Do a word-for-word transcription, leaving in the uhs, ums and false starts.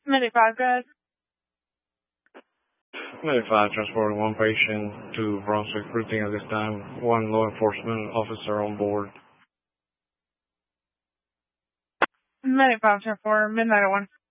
Medic five, go ahead. Medic five, transporting one patient to Brunswick Precinct at this time. One law enforcement officer on board. Medic five, four, midnight at one.